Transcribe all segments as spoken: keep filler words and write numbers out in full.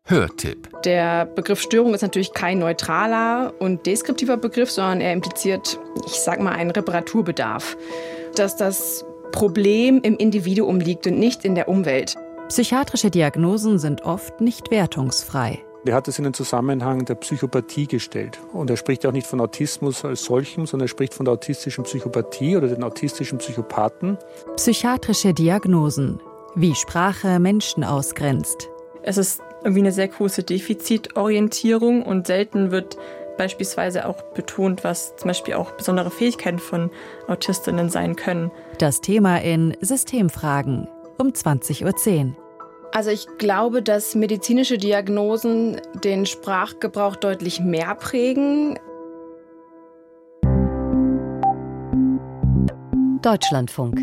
Hörtipp. Der Begriff Störung ist natürlich kein neutraler und deskriptiver Begriff, sondern er impliziert, ich sag mal, einen Reparaturbedarf. Dass das Problem im Individuum liegt und nicht in der Umwelt. Psychiatrische Diagnosen sind oft nicht wertungsfrei. Er hat es in den Zusammenhang der Psychopathie gestellt. Und er spricht auch nicht von Autismus als solchem, sondern er spricht von der autistischen Psychopathie oder den autistischen Psychopathen. Psychiatrische Diagnosen. Wie Sprache Menschen ausgrenzt. Es ist irgendwie eine sehr große Defizitorientierung und selten wird beispielsweise auch betont, was zum Beispiel auch besondere Fähigkeiten von Autistinnen sein können. Das Thema in Systemfragen um zwanzig Uhr zehn. Also ich glaube, dass medizinische Diagnosen den Sprachgebrauch deutlich mehr prägen. Deutschlandfunk.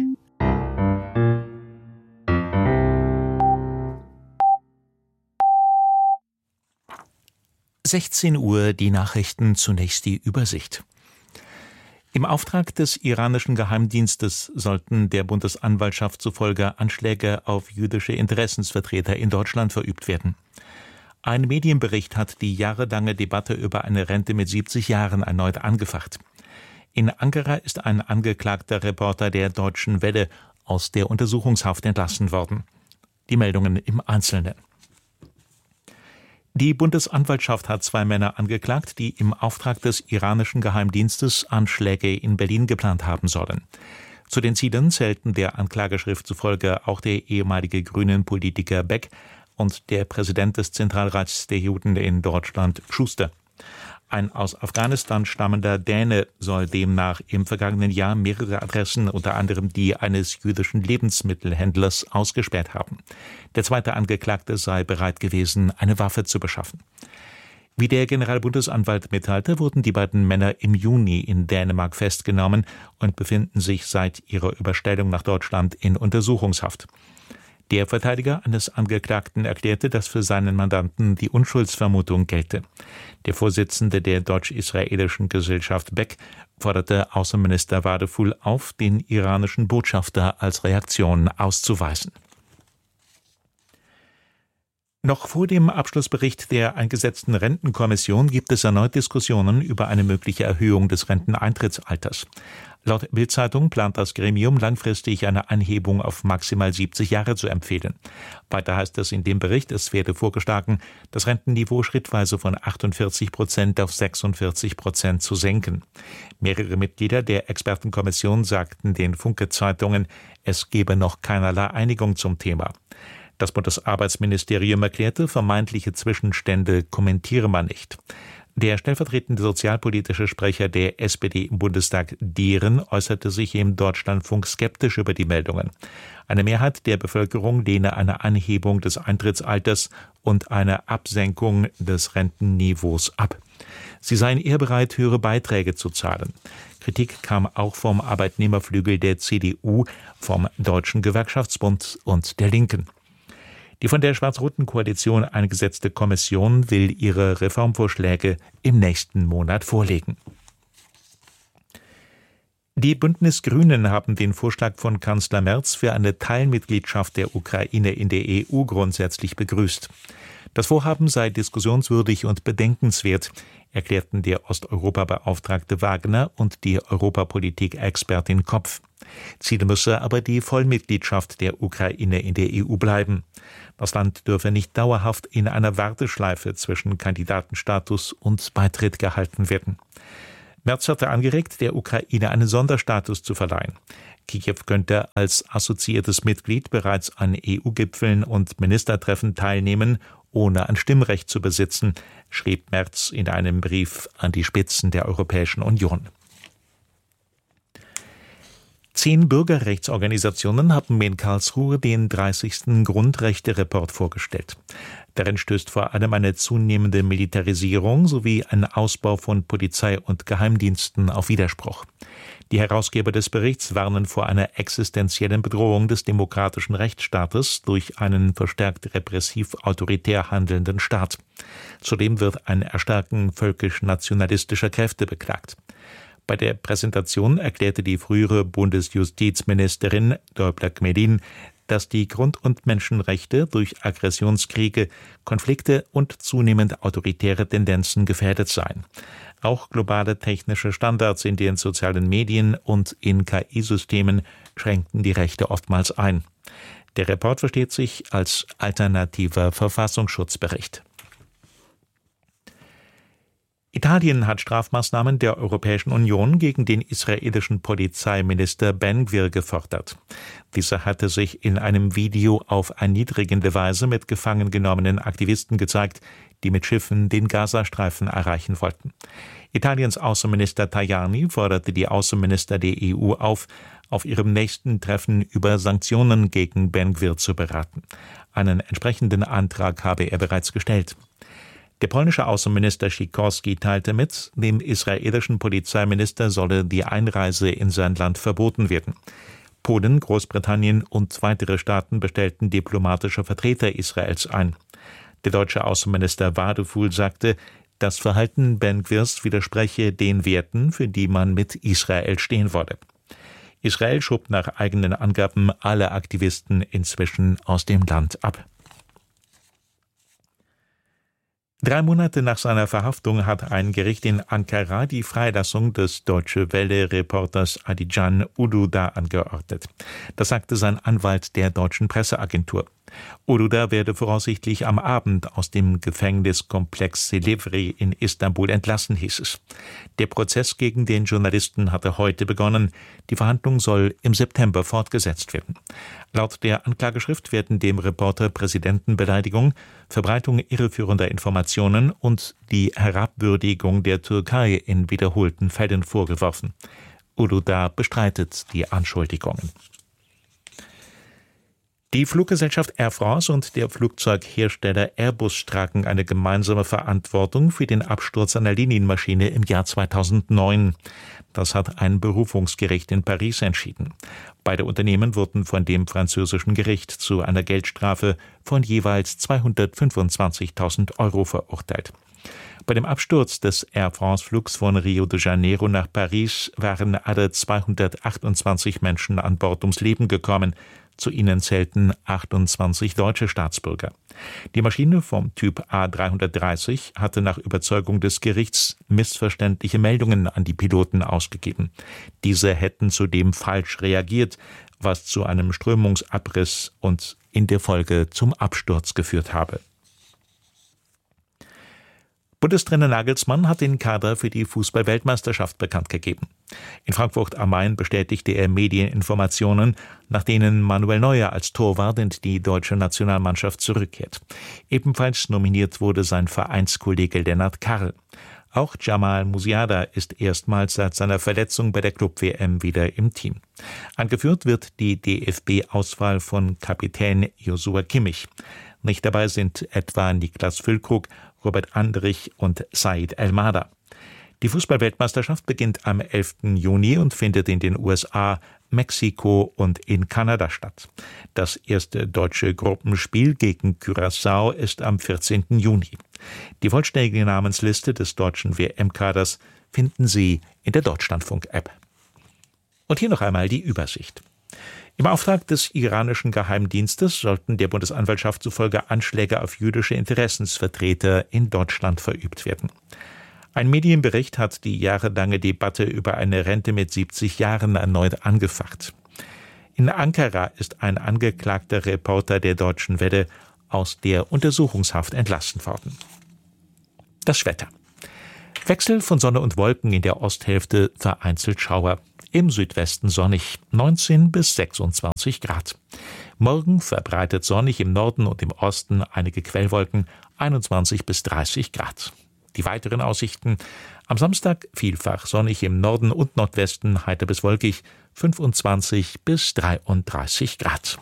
sechzehn Uhr, die Nachrichten, zunächst die Übersicht. Im Auftrag des iranischen Geheimdienstes sollten der Bundesanwaltschaft zufolge Anschläge auf jüdische Interessensvertreter in Deutschland verübt werden. Ein Medienbericht hat die jahrelange Debatte über eine Rente mit siebzig Jahren erneut angefacht. In Ankara ist ein angeklagter Reporter der Deutschen Welle aus der Untersuchungshaft entlassen worden. Die Meldungen im Einzelnen. Die Bundesanwaltschaft hat zwei Männer angeklagt, die im Auftrag des iranischen Geheimdienstes Anschläge in Berlin geplant haben sollen. Zu den Zielen zählten der Anklageschrift zufolge auch der ehemalige Grünen-Politiker Beck und der Präsident des Zentralrats der Juden in Deutschland, Schuster. Ein aus Afghanistan stammender Däne soll demnach im vergangenen Jahr mehrere Adressen, unter anderem die eines jüdischen Lebensmittelhändlers, ausgesperrt haben. Der zweite Angeklagte sei bereit gewesen, eine Waffe zu beschaffen. Wie der Generalbundesanwalt mitteilte, wurden die beiden Männer im Juni in Dänemark festgenommen und befinden sich seit ihrer Überstellung nach Deutschland in Untersuchungshaft. Der Verteidiger eines Angeklagten erklärte, dass für seinen Mandanten die Unschuldsvermutung gelte. Der Vorsitzende der deutsch-israelischen Gesellschaft Beck forderte Außenminister Wadefuhl auf, den iranischen Botschafter als Reaktion auszuweisen. Noch vor dem Abschlussbericht der eingesetzten Rentenkommission gibt es erneut Diskussionen über eine mögliche Erhöhung des Renteneintrittsalters. Laut Bild-Zeitung plant das Gremium langfristig eine Anhebung auf maximal siebzig Jahre zu empfehlen. Weiter heißt es in dem Bericht, es werde vorgeschlagen, das Rentenniveau schrittweise von achtundvierzig Prozent auf sechsundvierzig Prozent zu senken. Mehrere Mitglieder der Expertenkommission sagten den Funke-Zeitungen, es gebe noch keinerlei Einigung zum Thema. Das Bundesarbeitsministerium erklärte, vermeintliche Zwischenstände kommentiere man nicht. Der stellvertretende sozialpolitische Sprecher der S P D im Bundestag, Dehren, äußerte sich im Deutschlandfunk skeptisch über die Meldungen. Eine Mehrheit der Bevölkerung lehne eine Anhebung des Eintrittsalters und eine Absenkung des Rentenniveaus ab. Sie seien eher bereit, höhere Beiträge zu zahlen. Kritik kam auch vom Arbeitnehmerflügel der C D U, vom Deutschen Gewerkschaftsbund und der Linken. Die von der schwarz-roten Koalition eingesetzte Kommission will ihre Reformvorschläge im nächsten Monat vorlegen. Die Bündnis-Grünen haben den Vorschlag von Kanzler Merz für eine Teilmitgliedschaft der Ukraine in der E U grundsätzlich begrüßt. Das Vorhaben sei diskussionswürdig und bedenkenswert, erklärten der Osteuropa-Beauftragte Wagner und die Europapolitik-Expertin Kopf. Ziel müsse aber die Vollmitgliedschaft der Ukraine in der E U bleiben. Das Land dürfe nicht dauerhaft in einer Warteschleife zwischen Kandidatenstatus und Beitritt gehalten werden. Merz hatte angeregt, der Ukraine einen Sonderstatus zu verleihen. Kiew könnte als assoziiertes Mitglied bereits an E U-Gipfeln und Ministertreffen teilnehmen, ohne ein Stimmrecht zu besitzen, schrieb Merz in einem Brief an die Spitzen der Europäischen Union. Zehn Bürgerrechtsorganisationen haben in Karlsruhe den dreißigsten Grundrechte-Report vorgestellt. Darin stößt vor allem eine zunehmende Militarisierung sowie ein Ausbau von Polizei und Geheimdiensten auf Widerspruch. Die Herausgeber des Berichts warnen vor einer existenziellen Bedrohung des demokratischen Rechtsstaates durch einen verstärkt repressiv-autoritär handelnden Staat. Zudem wird ein Erstarken völkisch-nationalistischer Kräfte beklagt. Bei der Präsentation erklärte die frühere Bundesjustizministerin Däubler-Gmelin, dass die Grund- und Menschenrechte durch Aggressionskriege, Konflikte und zunehmend autoritäre Tendenzen gefährdet seien. Auch globale technische Standards in den sozialen Medien und in K I-Systemen schränkten die Rechte oftmals ein. Der Report versteht sich als alternativer Verfassungsschutzbericht. Italien hat Strafmaßnahmen der Europäischen Union gegen den israelischen Polizeiminister Ben Gvir gefordert. Dieser hatte sich in einem Video auf erniedrigende Weise mit gefangen genommenen Aktivisten gezeigt, die mit Schiffen den Gazastreifen erreichen wollten. Italiens Außenminister Tajani forderte die Außenminister der E U auf, auf ihrem nächsten Treffen über Sanktionen gegen Ben Gvir zu beraten. Einen entsprechenden Antrag habe er bereits gestellt. Der polnische Außenminister Sikorski teilte mit, dem israelischen Polizeiminister solle die Einreise in sein Land verboten werden. Polen, Großbritannien und weitere Staaten bestellten diplomatische Vertreter Israels ein. Der deutsche Außenminister Wadefuhl sagte, das Verhalten Ben Gvirs widerspreche den Werten, für die man mit Israel stehen wolle. Israel schob nach eigenen Angaben alle Aktivisten inzwischen aus dem Land ab. Drei Monate nach seiner Verhaftung hat ein Gericht in Ankara die Freilassung des Deutsche Welle-Reporters Adican Uluda angeordnet. Das sagte sein Anwalt der deutschen Presseagentur. Uluda werde voraussichtlich am Abend aus dem Gefängniskomplex Silivri in Istanbul entlassen, hieß es. Der Prozess gegen den Journalisten hatte heute begonnen. Die Verhandlung soll im September fortgesetzt werden. Laut der Anklageschrift werden dem Reporter Präsidentenbeleidigung, Verbreitung irreführender Informationen und die Herabwürdigung der Türkei in wiederholten Fällen vorgeworfen. Uluda bestreitet die Anschuldigungen. Die Fluggesellschaft Air France und der Flugzeughersteller Airbus tragen eine gemeinsame Verantwortung für den Absturz einer Linienmaschine im Jahr zweitausendneun. Das hat ein Berufungsgericht in Paris entschieden. Beide Unternehmen wurden von dem französischen Gericht zu einer Geldstrafe von jeweils zweihundertfünfundzwanzigtausend Euro verurteilt. Bei dem Absturz des Air France-Flugs von Rio de Janeiro nach Paris waren alle zweihundertachtundzwanzig Menschen an Bord ums Leben gekommen. Zu ihnen zählten achtundzwanzig deutsche Staatsbürger. Die Maschine vom Typ A dreihundertdreißig hatte nach Überzeugung des Gerichts missverständliche Meldungen an die Piloten ausgegeben. Diese hätten zudem falsch reagiert, was zu einem Strömungsabriss und in der Folge zum Absturz geführt habe. Bundestrainer Nagelsmann hat den Kader für die Fußball-Weltmeisterschaft bekannt gegeben. In Frankfurt am Main bestätigte er Medieninformationen, nach denen Manuel Neuer als Torwart in die deutsche Nationalmannschaft zurückkehrt. Ebenfalls nominiert wurde sein Vereinskollege Lennart Karl. Auch Jamal Musiala ist erstmals seit seiner Verletzung bei der Club-W M wieder im Team. Angeführt wird die D F B-Auswahl von Kapitän Joshua Kimmich. Nicht dabei sind etwa Niklas Füllkrug, Robert Andrich und Said El-Mada. Die Fußball-Weltmeisterschaft beginnt am elften Juni und findet in den U S A, Mexiko und in Kanada statt. Das erste deutsche Gruppenspiel gegen Curaçao ist am vierzehnten Juni. Die vollständige Namensliste des deutschen W M-Kaders finden Sie in der Deutschlandfunk-App. Und hier noch einmal die Übersicht. Im Auftrag des iranischen Geheimdienstes sollten der Bundesanwaltschaft zufolge Anschläge auf jüdische Interessensvertreter in Deutschland verübt werden. Ein Medienbericht hat die jahrelange Debatte über eine Rente mit siebzig Jahren erneut angefacht. In Ankara ist ein angeklagter Reporter der Deutschen Welle aus der Untersuchungshaft entlassen worden. Das Wetter. Wechsel von Sonne und Wolken in der Osthälfte, vereinzelt Schauer. Im Südwesten sonnig, neunzehn bis sechsundzwanzig Grad. Morgen verbreitet sonnig im Norden und im Osten, einige Quellwolken, einundzwanzig bis dreißig Grad. Die weiteren Aussichten: am Samstag vielfach sonnig im Norden und Nordwesten, heiter bis wolkig, fünfundzwanzig bis dreiunddreißig Grad.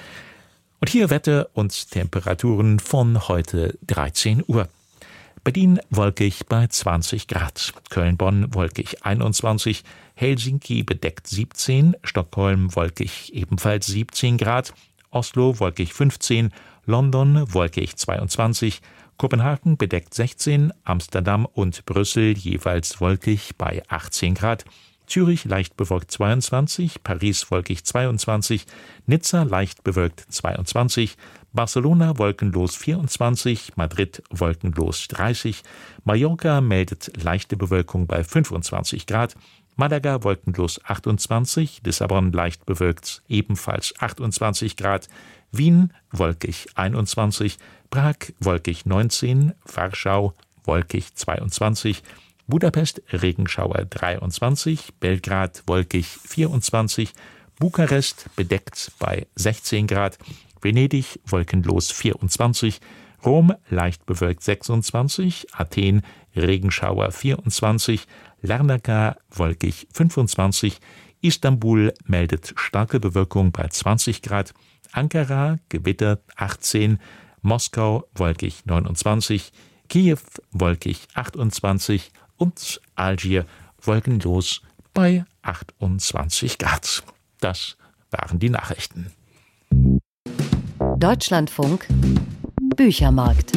Und hier Wetter und Temperaturen von heute dreizehn Uhr. Berlin wolkig bei zwanzig Grad, Köln-Bonn wolkig einundzwanzig, Helsinki bedeckt siebzehn, Stockholm wolkig ebenfalls siebzehn Grad, Oslo wolkig fünfzehn, London wolkig zweiundzwanzig, Kopenhagen bedeckt sechzehn, Amsterdam und Brüssel jeweils wolkig bei achtzehn Grad, Zürich leicht bewölkt zweiundzwanzig, Paris wolkig zweiundzwanzig, Nizza leicht bewölkt zweiundzwanzig, Barcelona wolkenlos vierundzwanzig, Madrid wolkenlos dreißig, Mallorca meldet leichte Bewölkung bei fünfundzwanzig Grad, Malaga wolkenlos achtundzwanzig, Lissabon leicht bewölkt ebenfalls achtundzwanzig Grad, Wien wolkig einundzwanzig, Prag wolkig neunzehn, Warschau wolkig zweiundzwanzig, Budapest Regenschauer dreiundzwanzig, Belgrad wolkig vierundzwanzig, Bukarest bedeckt bei sechzehn Grad, Venedig wolkenlos vierundzwanzig, Rom leicht bewölkt sechsundzwanzig, Athen Regenschauer vierundzwanzig, Larnaca wolkig fünfundzwanzig, Istanbul meldet starke Bewölkung bei zwanzig Grad, Ankara Gewitter achtzehn, Moskau wolkig neunundzwanzig, Kiew wolkig achtundzwanzig und Algier wolkenlos bei achtundzwanzig Grad. Das waren die Nachrichten. Deutschlandfunk Büchermarkt.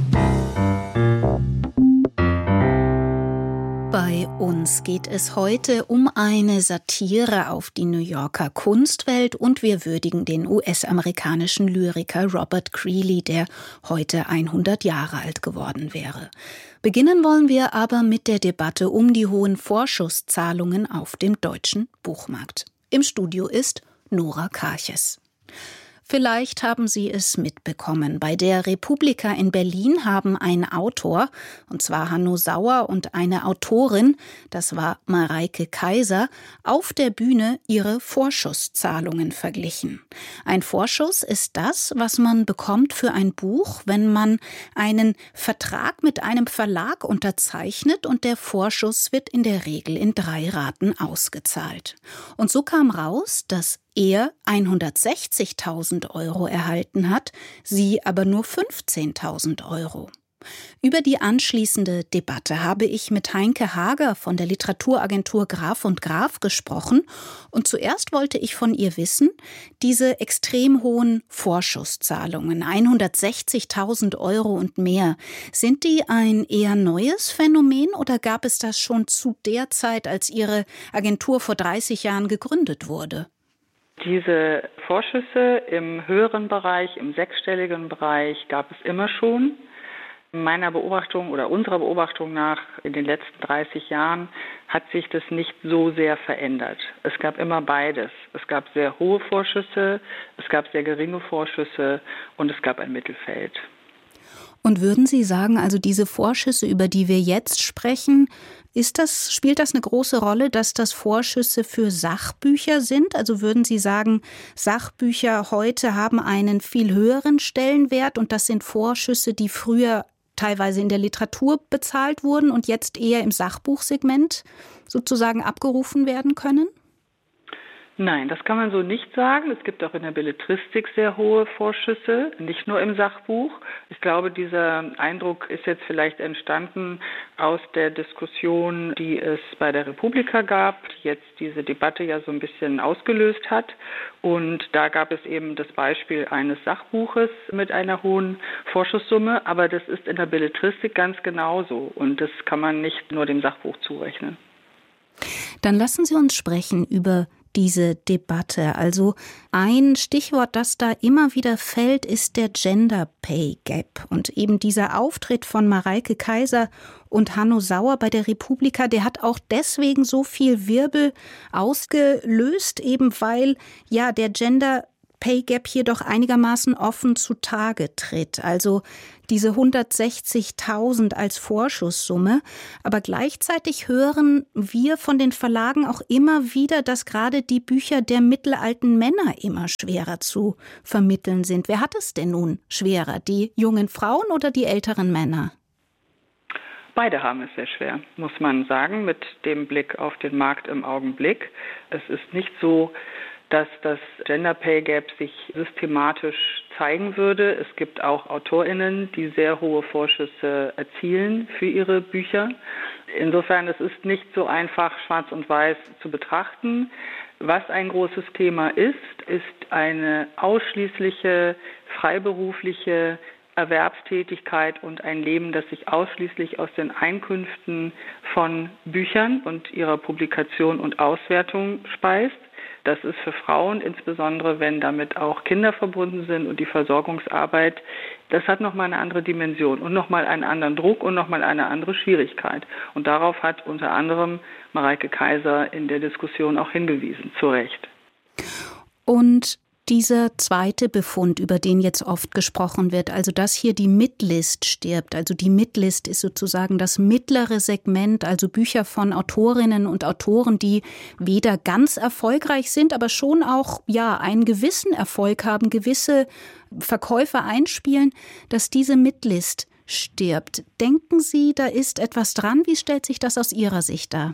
Bei uns geht es heute um eine Satire auf die New Yorker Kunstwelt und wir würdigen den U S-amerikanischen Lyriker Robert Greeley, der heute hundert Jahre alt geworden wäre. Beginnen wollen wir aber mit der Debatte um die hohen Vorschusszahlungen auf dem deutschen Buchmarkt. Im Studio ist Nora Karches. Vielleicht haben Sie es mitbekommen. Bei der Republika in Berlin haben ein Autor, und zwar Hanno Sauer, und eine Autorin, das war Mareike Kaiser, auf der Bühne ihre Vorschusszahlungen verglichen. Ein Vorschuss ist das, was man bekommt für ein Buch, wenn man einen Vertrag mit einem Verlag unterzeichnet, und der Vorschuss wird in der Regel in drei Raten ausgezahlt. Und so kam raus, dass er hundertsechzigtausend Euro erhalten hat, sie aber nur fünfzehntausend Euro. Über die anschließende Debatte habe ich mit Heinke Hager von der Literaturagentur Graf und Graf gesprochen. Und zuerst wollte ich von ihr wissen, diese extrem hohen Vorschusszahlungen, hundertsechzigtausend Euro und mehr, sind die ein eher neues Phänomen oder gab es das schon zu der Zeit, als Ihre Agentur vor dreißig Jahren gegründet wurde? Diese Vorschüsse im höheren Bereich, im sechsstelligen Bereich gab es immer schon. Meiner Beobachtung oder unserer Beobachtung nach in den letzten dreißig Jahren hat sich das nicht so sehr verändert. Es gab immer beides. Es gab sehr hohe Vorschüsse, es gab sehr geringe Vorschüsse und es gab ein Mittelfeld. Und würden Sie sagen, also diese Vorschüsse, über die wir jetzt sprechen, ist das, spielt das eine große Rolle, dass das Vorschüsse für Sachbücher sind? Also würden Sie sagen, Sachbücher heute haben einen viel höheren Stellenwert und das sind Vorschüsse, die früher teilweise in der Literatur bezahlt wurden und jetzt eher im Sachbuchsegment sozusagen abgerufen werden können? Nein, das kann man so nicht sagen. Es gibt auch in der Belletristik sehr hohe Vorschüsse, nicht nur im Sachbuch. Ich glaube, dieser Eindruck ist jetzt vielleicht entstanden aus der Diskussion, die es bei der Republika gab, die jetzt diese Debatte ja so ein bisschen ausgelöst hat. Und da gab es eben das Beispiel eines Sachbuches mit einer hohen Vorschusssumme, aber das ist in der Belletristik ganz genauso und das kann man nicht nur dem Sachbuch zurechnen. Dann lassen Sie uns sprechen über diese Debatte. Also ein Stichwort, das da immer wieder fällt, ist der Gender Pay Gap. Und eben dieser Auftritt von Mareike Kaiser und Hanno Sauer bei der Republika, der hat auch deswegen so viel Wirbel ausgelöst, eben weil ja der Gender Pay Gap hier doch einigermaßen offen zutage tritt. Also diese hundertsechzigtausend als Vorschusssumme. Aber gleichzeitig hören wir von den Verlagen auch immer wieder, dass gerade die Bücher der mittelalten Männer immer schwerer zu vermitteln sind. Wer hat es denn nun schwerer? Die jungen Frauen oder die älteren Männer? Beide haben es sehr schwer, muss man sagen, mit dem Blick auf den Markt im Augenblick. Es ist nicht so, dass das Gender Pay Gap sich systematisch zeigen würde. Es gibt auch AutorInnen, die sehr hohe Vorschüsse erzielen für ihre Bücher. Insofern, es ist nicht so einfach schwarz und weiß zu betrachten. Was ein großes Thema ist, ist eine ausschließliche freiberufliche Erwerbstätigkeit und ein Leben, das sich ausschließlich aus den Einkünften von Büchern und ihrer Publikation und Auswertung speist. Das ist für Frauen, insbesondere wenn damit auch Kinder verbunden sind und die Versorgungsarbeit, das hat nochmal eine andere Dimension und nochmal einen anderen Druck und nochmal eine andere Schwierigkeit. Und darauf hat unter anderem Mareike Kaiser in der Diskussion auch hingewiesen, zu Recht. Und dieser zweite Befund, über den jetzt oft gesprochen wird, also dass hier die Midlist stirbt, also die Midlist ist sozusagen das mittlere Segment, also Bücher von Autorinnen und Autoren, die weder ganz erfolgreich sind, aber schon auch ja einen gewissen Erfolg haben, gewisse Verkäufe einspielen, dass diese Midlist stirbt. Denken Sie, da ist etwas dran? Wie stellt sich das aus Ihrer Sicht dar?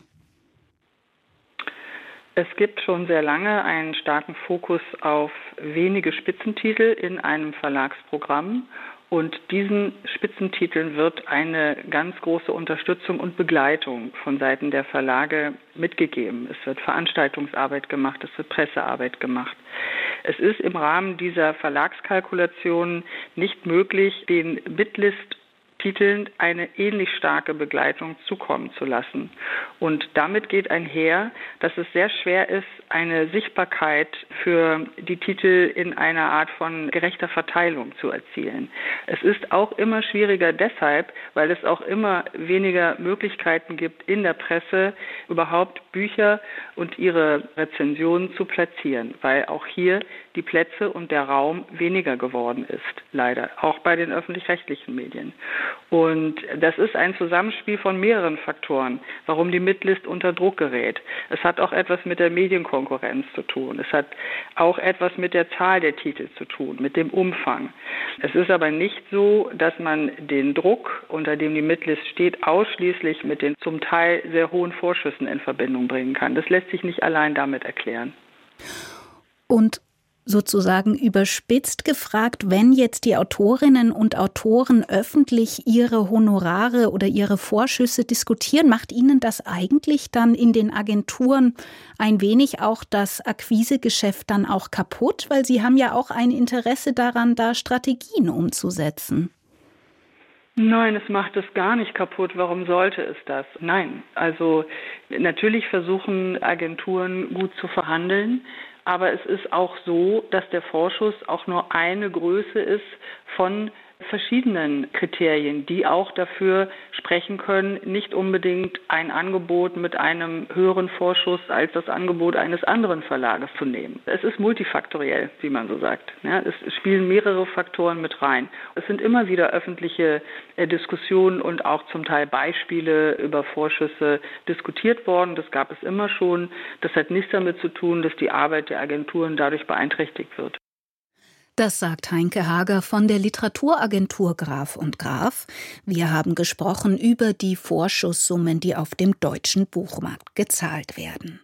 Es gibt schon sehr lange einen starken Fokus auf wenige Spitzentitel in einem Verlagsprogramm. Und diesen Spitzentiteln wird eine ganz große Unterstützung und Begleitung von Seiten der Verlage mitgegeben. Es wird Veranstaltungsarbeit gemacht, es wird Pressearbeit gemacht. Es ist im Rahmen dieser Verlagskalkulation nicht möglich, den Midlist Titeln eine ähnlich starke Begleitung zukommen zu lassen. Und damit geht einher, dass es sehr schwer ist, eine Sichtbarkeit für die Titel in einer Art von gerechter Verteilung zu erzielen. Es ist auch immer schwieriger deshalb, weil es auch immer weniger Möglichkeiten gibt, in der Presse überhaupt Bücher und ihre Rezensionen zu platzieren, weil auch hier die Plätze und der Raum weniger geworden ist, leider, auch bei den öffentlich-rechtlichen Medien. Und das ist ein Zusammenspiel von mehreren Faktoren, warum die Midlist unter Druck gerät. Es hat auch etwas mit der Medienkonkurrenz zu tun. Es hat auch etwas mit der Zahl der Titel zu tun, mit dem Umfang. Es ist aber nicht so, dass man den Druck, unter dem die Midlist steht, ausschließlich mit den zum Teil sehr hohen Vorschüssen in Verbindung bringen kann. Das lässt sich nicht allein damit erklären. Und sozusagen überspitzt gefragt, wenn jetzt die Autorinnen und Autoren öffentlich ihre Honorare oder ihre Vorschüsse diskutieren, macht Ihnen das eigentlich dann in den Agenturen ein wenig auch das Akquisegeschäft dann auch kaputt? Weil Sie haben ja auch ein Interesse daran, da Strategien umzusetzen. Nein, es macht es gar nicht kaputt. Warum sollte es das? Nein, also natürlich versuchen Agenturen gut zu verhandeln. Aber es ist auch so, dass der Vorschuss auch nur eine Größe ist von verschiedenen Kriterien, die auch dafür sprechen können, nicht unbedingt ein Angebot mit einem höheren Vorschuss als das Angebot eines anderen Verlages zu nehmen. Es ist multifaktoriell, wie man so sagt. Ja, es spielen mehrere Faktoren mit rein. Es sind immer wieder öffentliche Diskussionen und auch zum Teil Beispiele über Vorschüsse diskutiert worden. Das gab es immer schon. Das hat nichts damit zu tun, dass die Arbeit der Agenturen dadurch beeinträchtigt wird. Das sagt Heinke Hager von der Literaturagentur Graf und Graf. Wir haben gesprochen über die Vorschusssummen, die auf dem deutschen Buchmarkt gezahlt werden.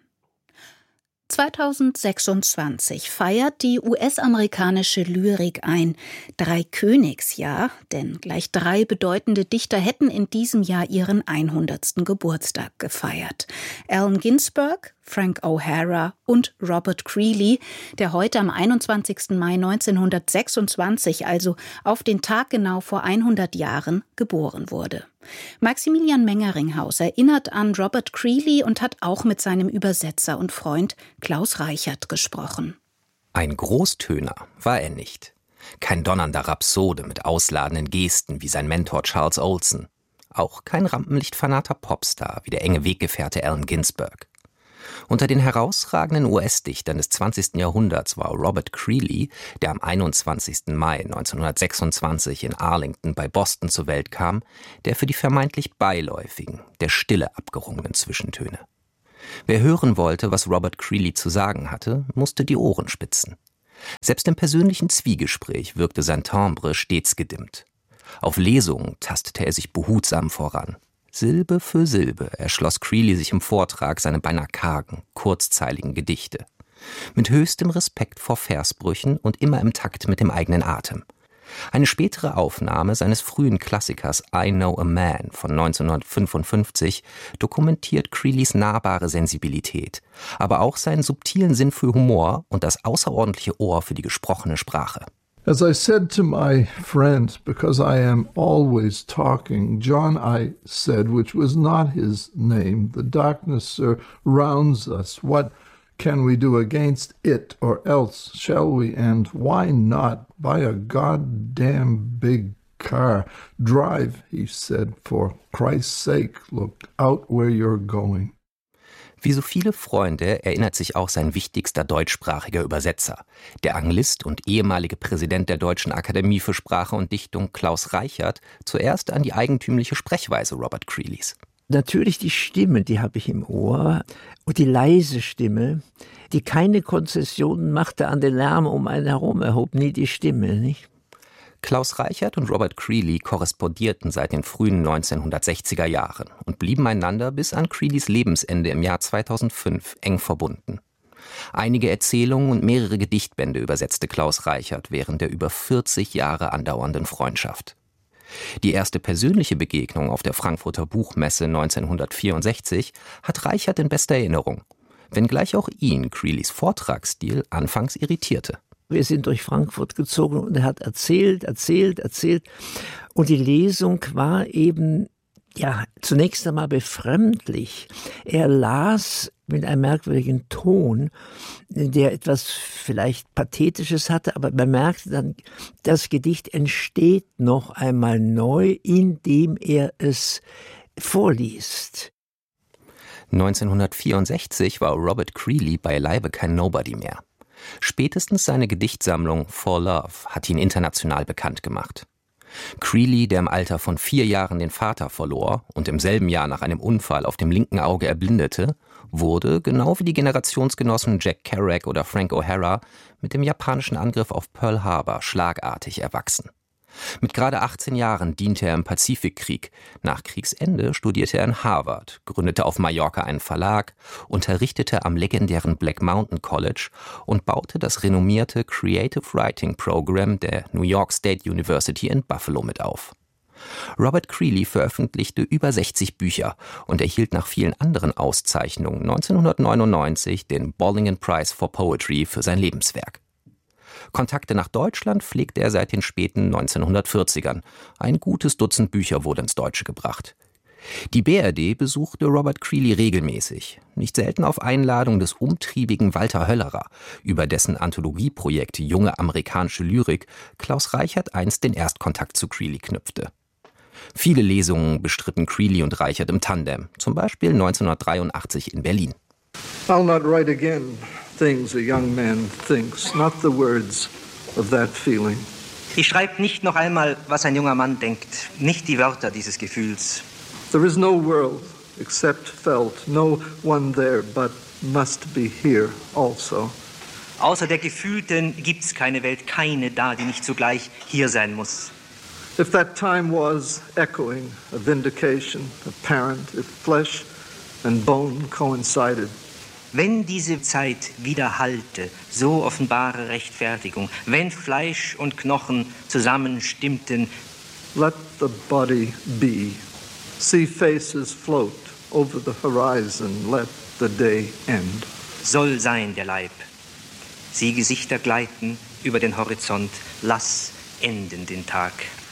zweitausendsechsundzwanzig feiert die U S-amerikanische Lyrik ein Dreikönigsjahr, denn gleich drei bedeutende Dichter hätten in diesem Jahr ihren hundertsten Geburtstag gefeiert. Allen Ginsberg, Frank O'Hara und Robert Creeley, der heute am einundzwanzigsten Mai neunzehnhundertsechsundzwanzig, also auf den Tag genau vor hundert Jahren, geboren wurde. Maximilian Mengeringhaus erinnert an Robert Creeley und hat auch mit seinem Übersetzer und Freund Klaus Reichert gesprochen. Ein Großtöner war er nicht. Kein donnernder Rhapsode mit ausladenden Gesten wie sein Mentor Charles Olson. Auch kein Rampenlichtfanater Popstar wie der enge Weggefährte Allen Ginsberg. Unter den herausragenden U S-Dichtern des zwanzigsten Jahrhunderts war Robert Creeley, der am einundzwanzigsten Mai neunzehnhundertsechsundzwanzig in Arlington bei Boston zur Welt kam, der für die vermeintlich beiläufigen, der Stille abgerungenen Zwischentöne. Wer hören wollte, was Robert Creeley zu sagen hatte, musste die Ohren spitzen. Selbst im persönlichen Zwiegespräch wirkte sein Timbre stets gedimmt. Auf Lesungen tastete er sich behutsam voran. Silbe für Silbe erschloss Creeley sich im Vortrag seine beinahe kargen, kurzzeiligen Gedichte. Mit höchstem Respekt vor Versbrüchen und immer im Takt mit dem eigenen Atem. Eine spätere Aufnahme seines frühen Klassikers I Know a Man von neunzehnhundertfünfundfünfzig dokumentiert Creeleys nahbare Sensibilität, aber auch seinen subtilen Sinn für Humor und das außerordentliche Ohr für die gesprochene Sprache. As I said to my friend, because I am always talking, John, I said, which was not his name, the darkness surrounds us. What can we do against it, or else shall we, and why not buy a goddamn big car? Drive, he said, for Christ's sake, look out where you're going. Wie so viele Freunde erinnert sich auch sein wichtigster deutschsprachiger Übersetzer, der Anglist und ehemalige Präsident der Deutschen Akademie für Sprache und Dichtung Klaus Reichert, zuerst an die eigentümliche Sprechweise Robert Creelys. Natürlich die Stimme, die habe ich im Ohr, und die leise Stimme, die keine Konzessionen machte an den Lärm um einen herum, erhob nie die Stimme, nicht? Klaus Reichert und Robert Creely korrespondierten seit den frühen neunzehnhundertsechziger Jahren und blieben einander bis an Creelys Lebensende im Jahr zweitausendfünf eng verbunden. Einige Erzählungen und mehrere Gedichtbände übersetzte Klaus Reichert während der über vierzig Jahre andauernden Freundschaft. Die erste persönliche Begegnung auf der Frankfurter Buchmesse neunzehnhundertvierundsechzig hat Reichert in bester Erinnerung, wenngleich auch ihn Creelys Vortragsstil anfangs irritierte. Wir sind durch Frankfurt gezogen und er hat erzählt, erzählt, erzählt. Und die Lesung war eben, ja, zunächst einmal befremdlich. Er las mit einem merkwürdigen Ton, der etwas vielleicht Pathetisches hatte, aber man merkte dann, das Gedicht entsteht noch einmal neu, indem er es vorliest. neunzehnhundertvierundsechzig war Robert Creely beileibe kein Nobody mehr. Spätestens seine Gedichtsammlung For Love hat ihn international bekannt gemacht. Creely, der im Alter von vier Jahren den Vater verlor und im selben Jahr nach einem Unfall auf dem linken Auge erblindete, wurde, genau wie die Generationsgenossen Jack Kerouac oder Frank O'Hara, mit dem japanischen Angriff auf Pearl Harbor schlagartig erwachsen. Mit gerade achtzehn Jahren diente er im Pazifikkrieg. Nach Kriegsende studierte er in Harvard, gründete auf Mallorca einen Verlag, unterrichtete am legendären Black Mountain College und baute das renommierte Creative Writing Program der New York State University in Buffalo mit auf. Robert Creely veröffentlichte über sechzig Bücher und erhielt nach vielen anderen Auszeichnungen neunzehnhundertneunundneunzig den Bollingen Prize for Poetry für sein Lebenswerk. Kontakte nach Deutschland pflegte er seit den späten neunzehnhundertvierzigern. Ein gutes Dutzend Bücher wurde ins Deutsche gebracht. Die B R D besuchte Robert Creely regelmäßig, nicht selten auf Einladung des umtriebigen Walter Höllerer, über dessen Anthologieprojekt Junge amerikanische Lyrik Klaus Reichert einst den Erstkontakt zu Creely knüpfte. Viele Lesungen bestritten Creely und Reichert im Tandem, zum Beispiel neunzehnhundertdreiundachtzig in Berlin. I'll not write again things a young man thinks, not the words of that feeling. Ich schreibe nicht noch einmal, was ein junger Mann denkt, nicht die Wörter dieses Gefühls. There is no world except felt, no one there but must be here also. Außer der Gefühlten gibt's keine Welt, keine da, die nicht zugleich hier sein muss. If that time was echoing, a vindication, apparent, if flesh and bone coincided. Wenn diese Zeit widerhallte, so offenbare Rechtfertigung, wenn Fleisch und Knochen zusammenstimmten. Let the body be. See faces float over the horizon, let the day end. Soll sein der Leib. Sieh Gesichter gleiten über den Horizont, lass enden den Tag.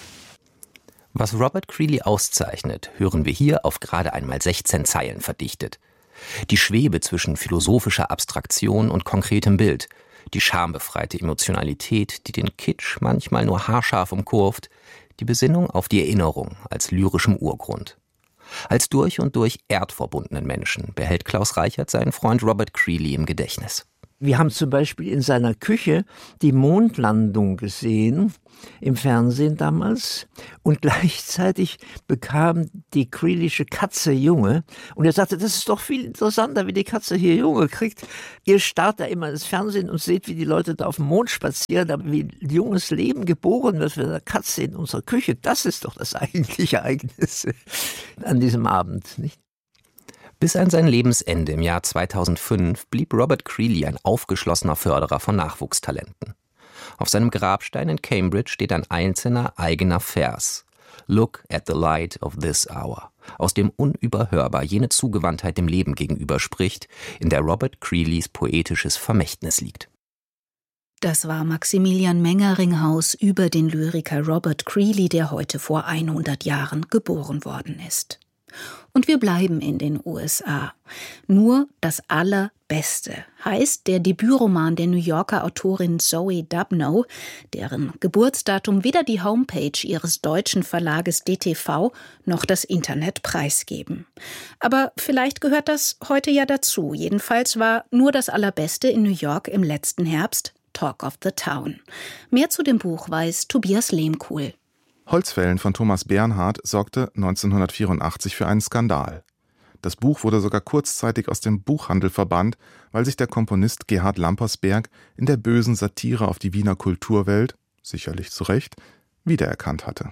Was Robert Creely auszeichnet, hören wir hier auf gerade einmal sechzehn Zeilen verdichtet. Die Schwebe zwischen philosophischer Abstraktion und konkretem Bild, die schambefreite Emotionalität, die den Kitsch manchmal nur haarscharf umkurvt, die Besinnung auf die Erinnerung als lyrischem Urgrund. Als durch und durch erdverbundenen Menschen behält Klaus Reichert seinen Freund Robert Creely im Gedächtnis. Wir haben zum Beispiel in seiner Küche die Mondlandung gesehen, im Fernsehen damals, und gleichzeitig bekam die Creelysche Katze Junge, und er sagte, das ist doch viel interessanter, wie die Katze hier Junge kriegt. Ihr starrt da immer ins Fernsehen und seht, wie die Leute da auf dem Mond spazieren, aber wie junges Leben geboren wird für eine Katze in unserer Küche, das ist doch das eigentliche Ereignis an diesem Abend, nicht? Bis an sein Lebensende im Jahr zweitausendfünf blieb Robert Creely ein aufgeschlossener Förderer von Nachwuchstalenten. Auf seinem Grabstein in Cambridge steht ein einzelner eigener Vers. Look at the light of this hour, aus dem unüberhörbar jene Zugewandtheit dem Leben gegenüber spricht, in der Robert Creelys poetisches Vermächtnis liegt. Das war Maximilian Mengeringhaus über den Lyriker Robert Greeley, der heute vor hundert Jahren geboren worden ist. Und wir bleiben in den U S A. Nur das Allerbeste heißt der Debütroman der New Yorker Autorin Zoe Dubnow, deren Geburtsdatum weder die Homepage ihres deutschen Verlages D T V noch das Internet preisgeben. Aber vielleicht gehört das heute ja dazu. Jedenfalls war Nur das Allerbeste in New York im letzten Herbst Talk of the Town. Mehr zu dem Buch weiß Tobias Lehmkuhl. Holzfällen von Thomas Bernhard sorgte neunzehnhundertvierundachtzig für einen Skandal. Das Buch wurde sogar kurzzeitig aus dem Buchhandel verbannt, weil sich der Komponist Gerhard Lampersberg in der bösen Satire auf die Wiener Kulturwelt, sicherlich zu Recht, wiedererkannt hatte.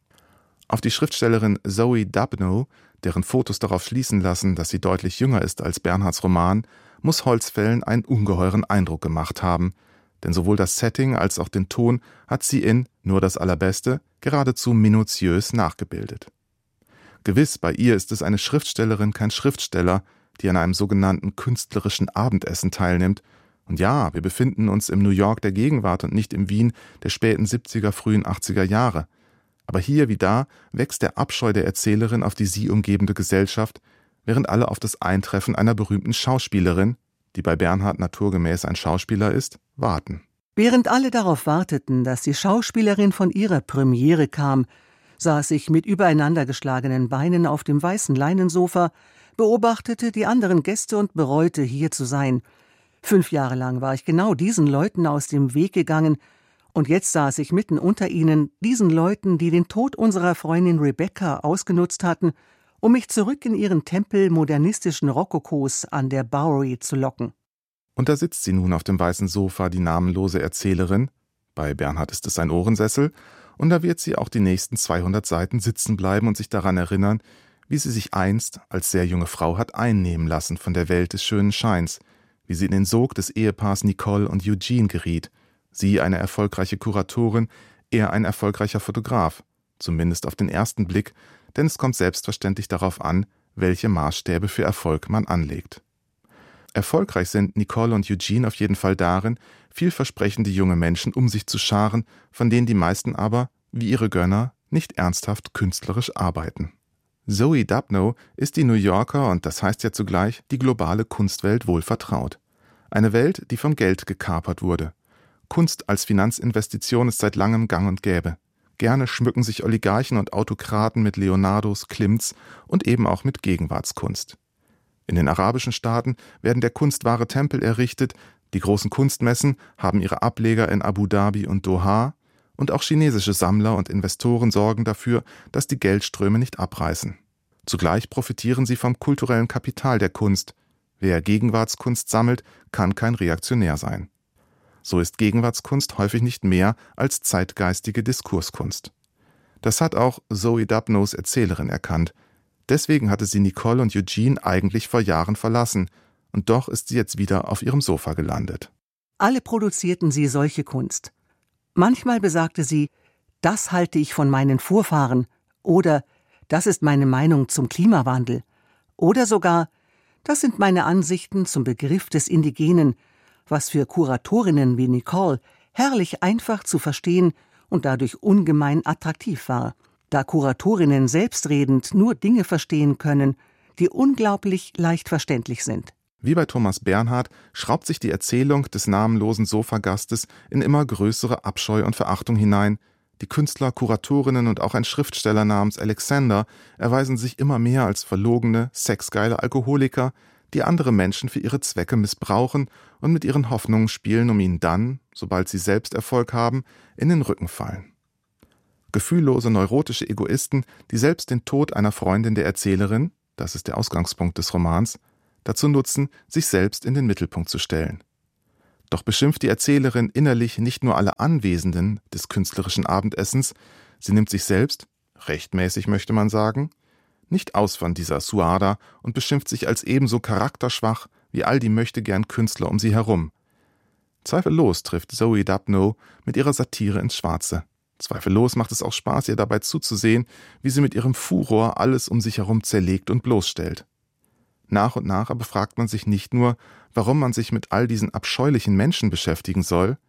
Auf die Schriftstellerin Zoe Dubnow, deren Fotos darauf schließen lassen, dass sie deutlich jünger ist als Bernhards Roman, muss Holzfällen einen ungeheuren Eindruck gemacht haben, denn sowohl das Setting als auch den Ton hat sie in Nur das Allerbeste geradezu minutiös nachgebildet. Gewiss, bei ihr ist es eine Schriftstellerin, kein Schriftsteller, die an einem sogenannten künstlerischen Abendessen teilnimmt. Und ja, wir befinden uns im New York der Gegenwart und nicht im Wien der späten siebziger, frühen achtziger Jahre. Aber hier wie da wächst der Abscheu der Erzählerin auf die sie umgebende Gesellschaft, während alle auf das Eintreffen einer berühmten Schauspielerin, die bei Bernhard naturgemäß ein Schauspieler ist, warten. Während alle darauf warteten, dass die Schauspielerin von ihrer Premiere kam, saß ich mit übereinandergeschlagenen Beinen auf dem weißen Leinensofa, beobachtete die anderen Gäste und bereute, hier zu sein. Fünf Jahre lang war ich genau diesen Leuten aus dem Weg gegangen, und jetzt saß ich mitten unter ihnen, diesen Leuten, die den Tod unserer Freundin Rebecca ausgenutzt hatten, um mich zurück in ihren Tempel modernistischen Rokokos an der Bowery zu locken. Und da sitzt sie nun auf dem weißen Sofa, die namenlose Erzählerin. Bei Bernhard ist es ein Ohrensessel. Und da wird sie auch die nächsten zweihundert Seiten sitzen bleiben und sich daran erinnern, wie sie sich einst als sehr junge Frau hat einnehmen lassen von der Welt des schönen Scheins, wie sie in den Sog des Ehepaars Nicole und Eugene geriet. Sie eine erfolgreiche Kuratorin, er ein erfolgreicher Fotograf. Zumindest auf den ersten Blick, denn es kommt selbstverständlich darauf an, welche Maßstäbe für Erfolg man anlegt. Erfolgreich sind Nicole und Eugene auf jeden Fall darin, vielversprechende junge Menschen um sich zu scharen, von denen die meisten aber, wie ihre Gönner, nicht ernsthaft künstlerisch arbeiten. Zoe Dubnow ist die New Yorker und das heißt ja zugleich die globale Kunstwelt wohl vertraut. Eine Welt, die vom Geld gekapert wurde. Kunst als Finanzinvestition ist seit langem gang und gäbe. Gerne schmücken sich Oligarchen und Autokraten mit Leonardos, Klimts und eben auch mit Gegenwartskunst. In den arabischen Staaten werden der Kunst wahre Tempel errichtet, die großen Kunstmessen haben ihre Ableger in Abu Dhabi und Doha, und auch chinesische Sammler und Investoren sorgen dafür, dass die Geldströme nicht abreißen. Zugleich profitieren sie vom kulturellen Kapital der Kunst. Wer Gegenwartskunst sammelt, kann kein Reaktionär sein. So ist Gegenwartskunst häufig nicht mehr als zeitgeistige Diskurskunst. Das hat auch Zoe Dubnows Erzählerin erkannt. Deswegen hatte sie Nicole und Eugene eigentlich vor Jahren verlassen, und doch ist sie jetzt wieder auf ihrem Sofa gelandet. Alle produzierten sie solche Kunst. Manchmal besagte sie, das halte ich von meinen Vorfahren, oder das ist meine Meinung zum Klimawandel, oder sogar, das sind meine Ansichten zum Begriff des Indigenen, was für Kuratorinnen wie Nicole herrlich einfach zu verstehen und dadurch ungemein attraktiv war, da Kuratorinnen selbstredend nur Dinge verstehen können, die unglaublich leicht verständlich sind. Wie bei Thomas Bernhard schraubt sich die Erzählung des namenlosen Sofagastes in immer größere Abscheu und Verachtung hinein. Die Künstler, Kuratorinnen und auch ein Schriftsteller namens Alexander erweisen sich immer mehr als verlogene, sexgeile Alkoholiker, die andere Menschen für ihre Zwecke missbrauchen und mit ihren Hoffnungen spielen, um ihnen dann, sobald sie selbst Erfolg haben, in den Rücken fallen. Gefühllose, neurotische Egoisten, die selbst den Tod einer Freundin der Erzählerin, das ist der Ausgangspunkt des Romans, dazu nutzen, sich selbst in den Mittelpunkt zu stellen. Doch beschimpft die Erzählerin innerlich nicht nur alle Anwesenden des künstlerischen Abendessens, sie nimmt sich selbst, rechtmäßig möchte man sagen, nicht aus von dieser Suada und beschimpft sich als ebenso charakterschwach wie all die Möchtegern-Künstler um sie herum. Zweifellos trifft Zoe Dubnow mit ihrer Satire ins Schwarze. Zweifellos macht es auch Spaß, ihr dabei zuzusehen, wie sie mit ihrem Furor alles um sich herum zerlegt und bloßstellt. Nach und nach aber fragt man sich nicht nur, warum man sich mit all diesen abscheulichen Menschen beschäftigen soll,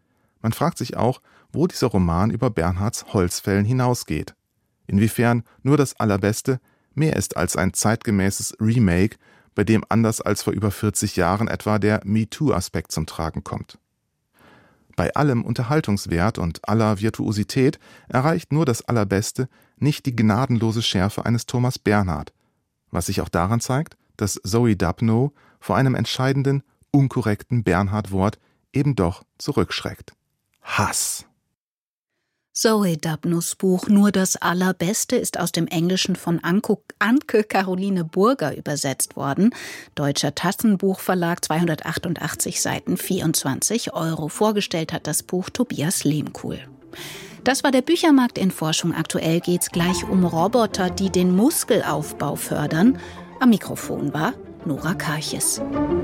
Man fragt sich auch, wo dieser Roman über Bernhards Holzfällen hinausgeht. Inwiefern nur das Allerbeste mehr ist als ein zeitgemäßes Remake, bei dem anders als vor über vierzig Jahren etwa der MeToo-Aspekt zum Tragen kommt. Bei allem Unterhaltungswert und aller Virtuosität erreicht nur das Allerbeste nicht die gnadenlose Schärfe eines Thomas Bernhard, was sich auch daran zeigt, dass Zoe Dubnow vor einem entscheidenden, unkorrekten Bernhard-Wort eben doch zurückschreckt. Hass. Zoe Dubnows Buch Nur das Allerbeste ist aus dem Englischen von Anke Caroline Burger übersetzt worden. Deutscher Tassenbuchverlag, zweihundertachtundachtzig Seiten, vierundzwanzig Euro. Vorgestellt hat das Buch Tobias Lehmkuhl. Das war der Büchermarkt in Forschung aktuell. Geht's gleich um Roboter, die den Muskelaufbau fördern. Am Mikrofon war Nora Karches.